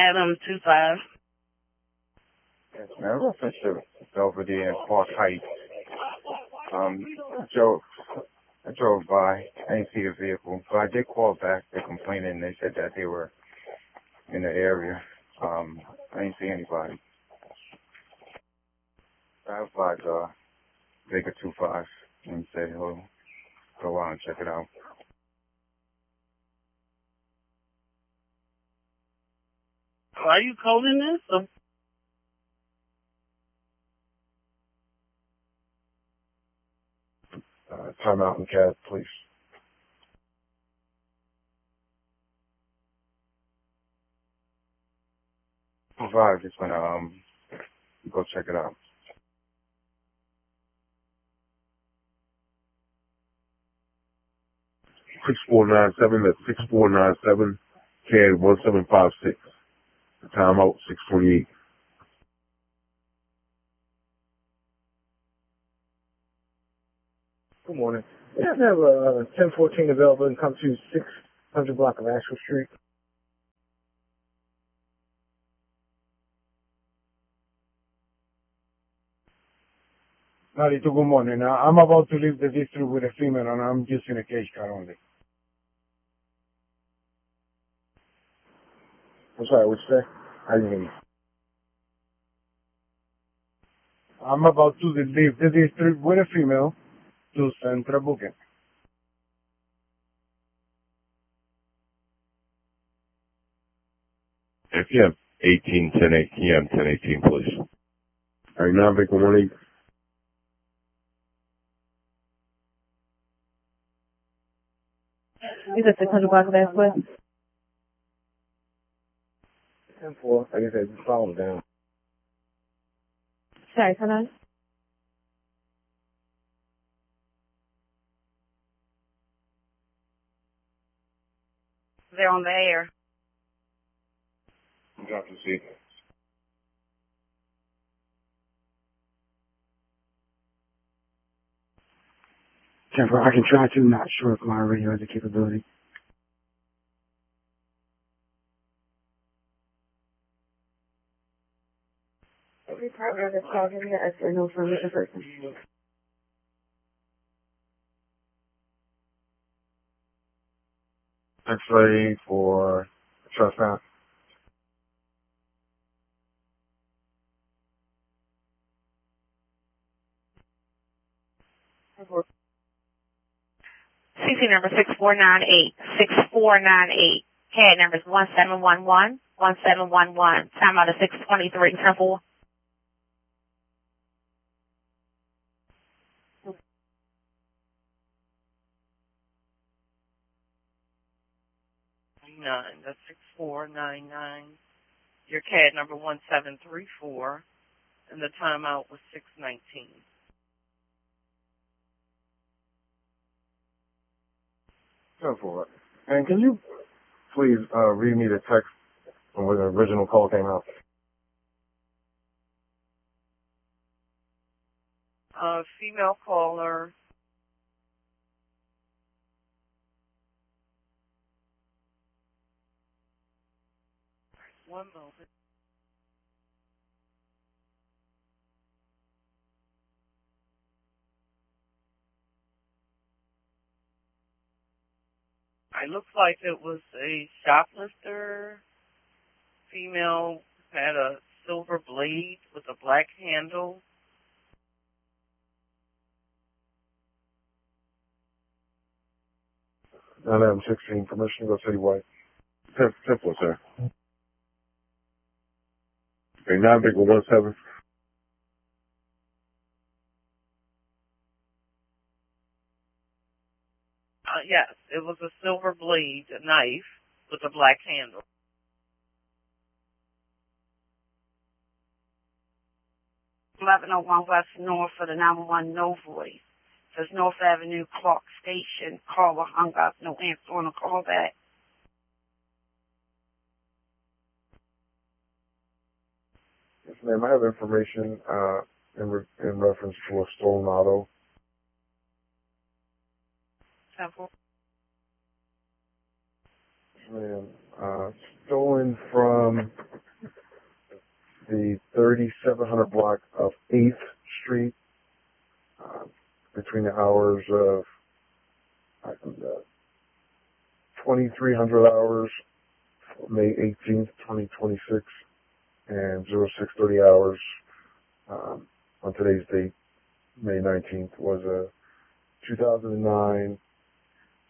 Adam 25. Yes, man. Reference to Belvedere and Park Heights. I drove by. I didn't see the vehicle, but I did call back. They're complaining. They said that they were in the area. I didn't see anybody. I applied Vega 25 and said he'll go out and check it out. Are you coding this? Time out in cab, please. 25, just gonna go check it out. 6497, that's 6497, CAD 1756. The timeout 628. Good morning. You guys have a 1014 available and come to 600 block of Asheville Street. Marito, good morning. I'm about to leave the district with a female and I'm using a cage car only. I'm sorry, what'd you say? I didn't hear you. I'm about to leave the district with a female to Central Booking. FM 1810 AM 1018, please. All right, now vehicle 18. Is it 600 block of Asheville? 10-4. Like I said, just follow them down. Sorry, hold on. They're on the air. Drop the seat. Jennifer, I can try to. Not sure if my radio has the capability. Every partner that's called in to us for no from the person. X-ray for trespass. CC number 6498, 6498. CAD number is 1711, 1711. Time out of 623, 10-4. That's 6499. Your CAD number 1734, and the timeout was 619. Go for it. And can you please read me the text from where the original call came out? Female caller. One moment. It looks like it was a shoplifter. Female had a silver blade with a black handle. I'm 16. Permission to go citywide. Simple, sir. Okay, now vehicle 17. Yes, it was a silver blade, a knife with a black handle. (1101) West North for the 911 no voice. Says North Avenue, Clark Station. Caller hung up, no answer on the call back. Yes, ma'am. I have information in reference to a stolen auto. Temple. Yes, ma'am. Stolen from during the hours of 2300 hours, May 18th, 2026, and 0630 hours on today's date, May 19th, was a 2009